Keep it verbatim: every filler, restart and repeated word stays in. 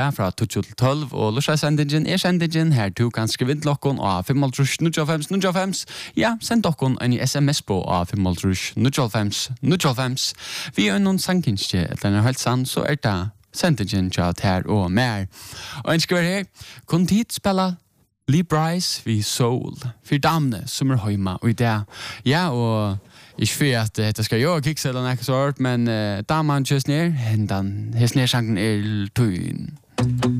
fra tolv til tolv, og Lusha-sendingen er sendingen her du kan skrive inn klokken av fem null null fem null fem. Ja, send dere en sms på av fem null null fem null fem. Vi er noen sangkinske, eller en helt sann, så er det sendingen til her og mer. Og en skriver her, kun tid spiller Lee Bryce vi Soul, for damene som er høyma, og i det, ja, og ikke for at det skal gjøre kiks eller noe sånt, men uh, damen kjøs ned, hendan, hans nedsangen er tøyen.